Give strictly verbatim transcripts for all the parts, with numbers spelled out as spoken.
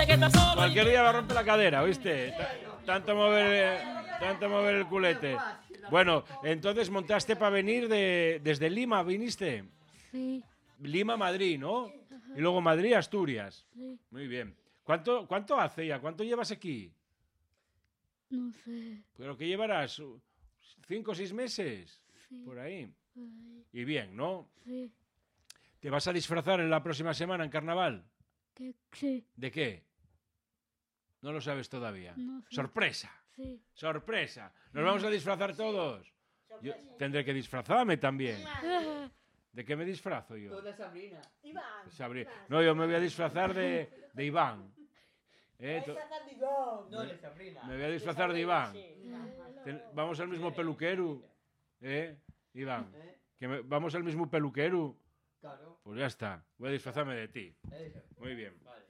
sé que estás solo. Cualquier día va a romper la cadera, ¿oíste? Ta- Tanto mover, eh, tanto mover el culete. Bueno, entonces montaste para venir de, desde Lima, ¿viniste? Sí, Lima, Madrid, ¿no? Y luego Madrid, Asturias. sí, Muy bien. ¿Cuánto, cuánto hace ya? ¿Cuánto llevas aquí? no sé. ¿Pero qué llevarás? ¿Cinco o seis meses? Sí, Por ahí. ay, Y bien, ¿no? sí, ¿Te vas a disfrazar en la próxima semana en carnaval? que sí, ¿De qué? No lo sabes todavía. no sé. Sorpresa, Sí. sorpresa. Nos vamos a disfrazar todos. Yo tendré que disfrazarme también. ¿De qué me disfrazo yo? Toda Sabrina. Iván. Sabri- No, yo me voy a disfrazar de, de Iván. Eh, to- No, de Sabrina. Me voy a disfrazar de Iván. Sí. Ten- Vamos al mismo peluquero. ¿Eh? Iván. ¿Eh? Que me- Vamos al mismo peluquero. Claro. Pues ya está. Voy a disfrazarme de ti. Eso. Muy bien. Vale.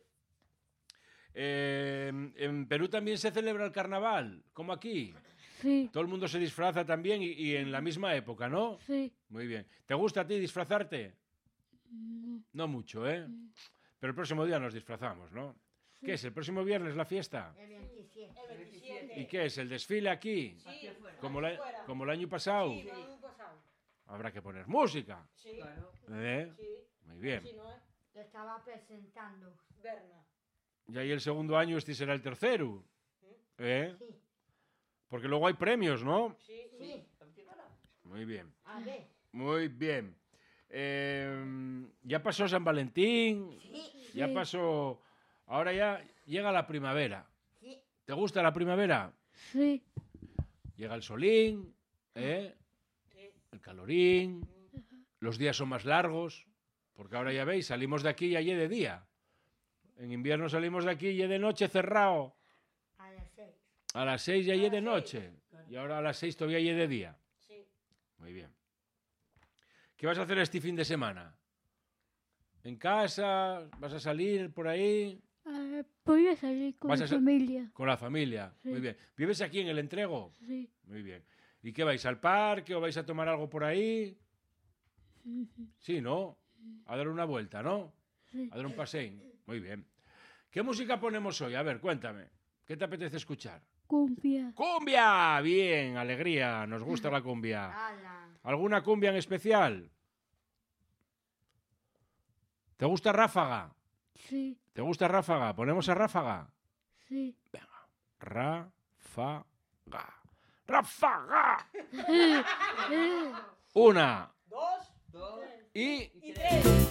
Eh, en Perú también se celebra el carnaval, como aquí. Sí, Todo el mundo se disfraza también y, y en la misma época, ¿no? sí. Muy bien. ¿Te gusta a ti disfrazarte? No, No mucho, ¿eh? Pero el próximo día nos disfrazamos, ¿no? ¿Qué es? ¿El próximo viernes la fiesta? El veintisiete. El ¿Y veintisiete. qué es? ¿El desfile aquí? Sí, Como, la- fuera. como el año pasado. Sí, el año pasado. Habrá que poner música. Sí, Claro. ¿Eh? sí. Muy bien. Sí, ¿no? Lo estaba presentando. Berna. Y ahí el segundo año este será el tercero. ¿Eh? Sí, Porque luego hay premios, ¿no? Sí, sí. Muy bien. A ver. Muy bien. Eh, ya pasó San Valentín. Sí, Ya Sí. pasó. Ahora ya llega la primavera. sí. ¿Te gusta la primavera? sí, Llega el solín, ¿eh? Sí. El calorín. Los días son más largos. Porque ahora ya veis, salimos de aquí y allí de día. En invierno salimos de aquí y de noche cerrado. A las seis. A las seis y allí A de las noche. Y ahora a las seis todavía y de día. Sí. Muy bien. ¿Qué vas a hacer este fin de semana? ¿En casa? ¿Vas a salir por ahí? Ah, voy a salir con Vas mi a sa- familia. Con la familia. Sí. Muy bien. ¿Vives aquí en el Entrego? Sí, Muy bien. ¿Y qué vais? ¿Al parque o vais a tomar algo por ahí? Sí, ¿no? A dar una vuelta, ¿no? sí. A dar un paseo. Muy bien. ¿Qué música ponemos hoy? A ver, cuéntame. ¿Qué te apetece escuchar? Cumbia. ¡Cumbia! Bien, alegría. Nos gusta la cumbia. Ala. ¿Alguna cumbia en especial? ¿Te gusta Ráfaga? Sí, ¿Te gusta Ráfaga? ¿Ponemos a Ráfaga? sí. Ráfaga. ¡Ráfaga! Una Dos Dos. y... y tres.